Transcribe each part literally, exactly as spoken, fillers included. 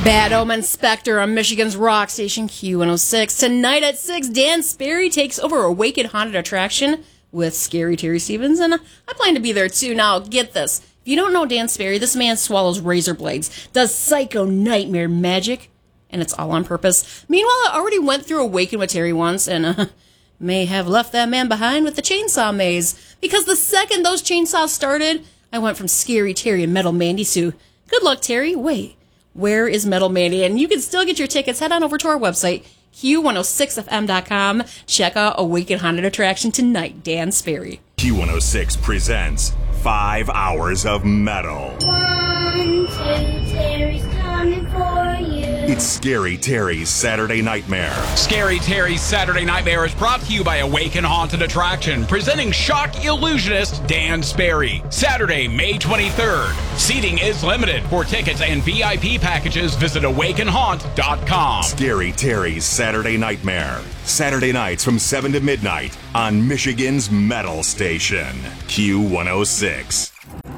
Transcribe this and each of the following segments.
Bad Omen Spectre on Michigan's rock station Q one oh six. Tonight at six, Dan Sperry takes over Awakened Haunted Attraction with Scary Terry Stevens, and I plan to be there too. Now, get this. If you don't know Dan Sperry, this man swallows razor blades, does psycho nightmare magic, and it's all on purpose. Meanwhile, I already went through Awakened with Terry once, and uh, may have left that man behind with the chainsaw maze, because the second those chainsaws started, I went from Scary Terry and Metal Mandy to, good luck, Terry, wait. Where is Metal Mandy? And you can still get your tickets. Head on over to our website, Q one oh six F M dot com. Check out Awakened Haunted Attraction tonight, Dan Sperry. Q one oh six presents Five Hours of Metal. One, two, Terry's coming for you. It's Scary Terry's Saturday Nightmare. Scary Terry's Saturday Nightmare is brought to you by Awaken Haunted Attraction, presenting shock illusionist Dan Sperry. Saturday, May twenty-third. Seating is limited. For tickets and V I P packages, visit awaken haunt dot com. Scary Terry's Saturday Nightmare. Saturday nights from seven to midnight on Michigan's Metal Station. Q one oh six.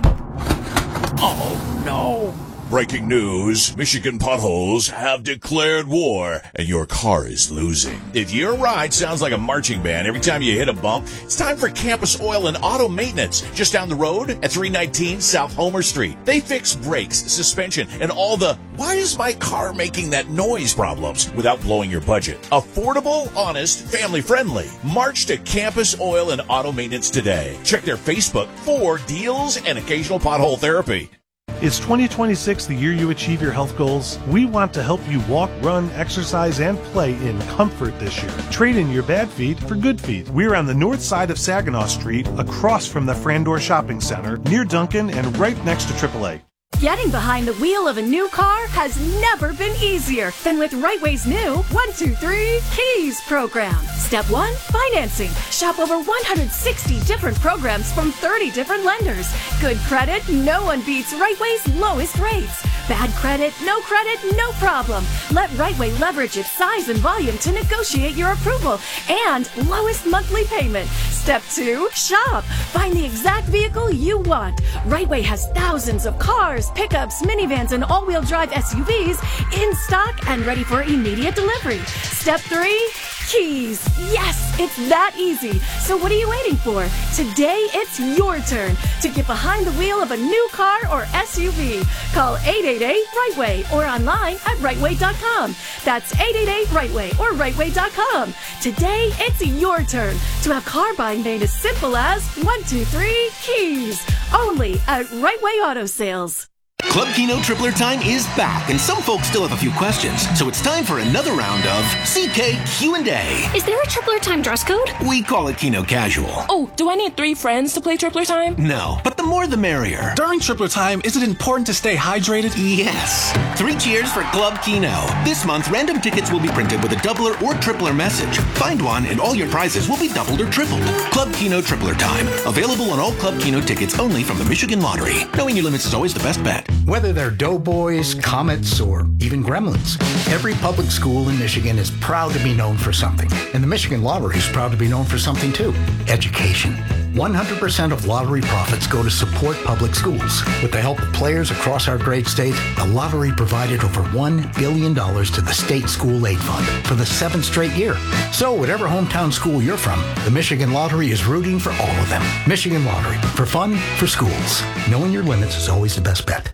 Oh, no. Breaking news, Michigan potholes have declared war, and your car is losing. If your ride sounds like a marching band every time you hit a bump, it's time for Campus Oil and Auto Maintenance, just down the road at three nineteen South Homer Street. They fix brakes, suspension, and all the, why is my car making that noise problems without blowing your budget. Affordable, honest, family-friendly. March to Campus Oil and Auto Maintenance today. Check their Facebook for deals and occasional pothole therapy. Is twenty twenty-six the year you achieve your health goals? We want to help you walk, run, exercise, and play in comfort this year. Trade in your bad feet for good feet. We're on the north side of Saginaw Street, across from the Frandor Shopping Center, near Duncan, and right next to triple A. Getting behind the wheel of a new car has never been easier than with Rightway's new one two three Keys program. Step one, financing. Shop over one hundred sixty different programs from thirty different lenders. Good credit, no one beats Rightway's lowest rates. Bad credit, no credit, no problem. Let Rightway leverage its size and volume to negotiate your approval and lowest monthly payment. Step two, shop. Find the exact vehicle you want. Rightway has thousands of cars, pickups, minivans, and all-wheel drive S U Vs in stock and ready for immediate delivery. Step three, keys. Yes, it's that easy. So what are you waiting for? Today, it's your turn to get behind the wheel of a new car or S U V. Call eight eight eight RIGHTWAY or online at rightway dot com. That's eight eight eight RIGHTWAY or rightway dot com. Today, it's your turn to have car buying made as simple as one two three keys. Only at Rightway Auto Sales. Club Kino Tripler Time is back, and some folks still have a few questions, so it's time for another round of C K Q and A. Is there a Tripler Time dress code? We call it Kino Casual. Oh, do I need three friends to play Tripler Time? No, but the more the merrier. During Tripler Time, is it important to stay hydrated? Yes. Three cheers for Club Kino. This month, random tickets will be printed with a doubler or tripler message. Find one, and all your prizes will be doubled or tripled. Club Kino Tripler Time. Available on all Club Kino tickets only from the Michigan Lottery. Knowing your limits is always the best bet. Whether they're Doughboys, Comets, or even Gremlins, every public school in Michigan is proud to be known for something. And the Michigan Lottery is proud to be known for something too. Education. one hundred percent of lottery profits go to support public schools. With the help of players across our great state, the lottery provided over one billion dollars to the state school aid fund for the seventh straight year. So whatever hometown school you're from, the Michigan Lottery is rooting for all of them. Michigan Lottery. For fun, for schools. Knowing your limits is always the best bet.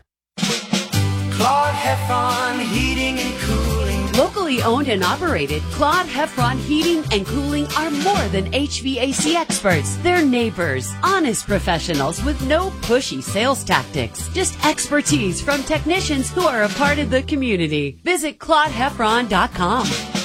Claude Heffron Heating and Cooling. Locally owned and operated, Claude Heffron Heating and Cooling are more than H V A C experts. They're neighbors, honest professionals with no pushy sales tactics. Just expertise from technicians who are a part of the community. Visit claude heffron dot com.